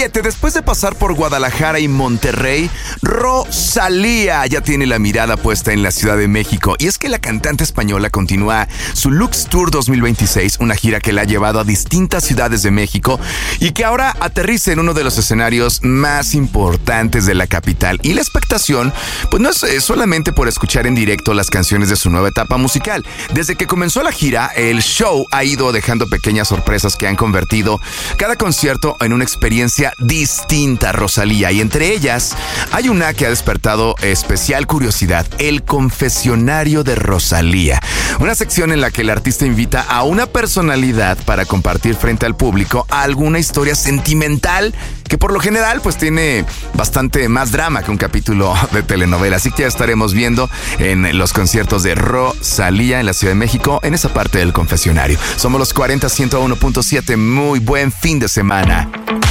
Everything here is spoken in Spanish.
Después de pasar por Guadalajara y Monterrey, Rosalía ya tiene la mirada puesta en la Ciudad de México. Y es que la cantante española continúa su Lux Tour 2026, una gira que la ha llevado a distintas ciudades de México y que ahora aterriza en uno de los escenarios más importantes de la capital. Y la expectación, pues no es solamente por escuchar en directo las canciones de su nueva etapa musical. Desde que comenzó la gira, el show ha ido dejando pequeñas sorpresas que han convertido cada concierto en una experiencia distinta, Rosalía, y entre ellas hay una que ha despertado especial curiosidad: el confesionario de Rosalía, una sección en la que el artista invita a una personalidad para compartir frente al público alguna historia sentimental que por lo general pues tiene bastante más drama que un capítulo de telenovela. Así que ya estaremos viendo en los conciertos de Rosalía en la Ciudad de México en esa parte del confesionario. Somos los 40 101.7. Muy buen fin de semana.